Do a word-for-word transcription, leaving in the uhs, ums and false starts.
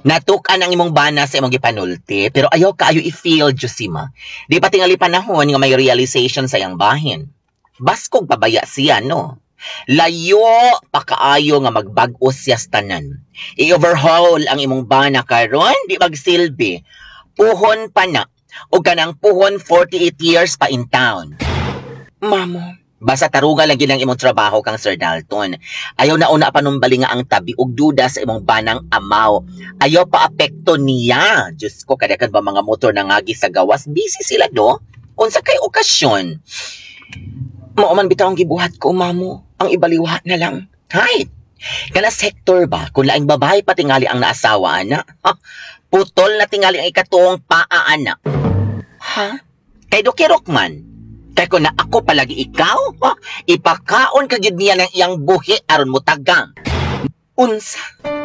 Natukan ang imong bana sa imong gipanulti, pero ayaw kaayo i-feel, Josima. Di pa tingali panahon nga may realization sa iyang bahin. Baskog pabaya siya, no? Layo pa kaayo nga magbag-o siya sa tanan. I-overhaul ang imong bana karon, di magsilbi. Puhon pa na. O kanang puhon forty-eight years pa in town. Mamo, Basta taruga lang ginang imong trabaho kang Sir Dalton. Ayaw na una pa numbali nga ang tabi ug duda sa imong banang amaw. Ayaw pa apekto niya. Diyos ko, kadakan ba mga motor na ngagi sa gawas? Busy sila, do? Unsa kay okasyon? mao man bitaw ang gibuhat ko, mamo. Ang ibaliwat na lang. Hay! Kana sector ba? Kung laing babae pa tingali ang naasawa, ana? Ha? Putol na tingali ang ikatuong paa, ana. Ha? Kay Doki Rockman. Kay kung na ako palagi ikaw, ha? Ipakaon ka gyud niya ng iyang buhi aron mo tagang. Unsa?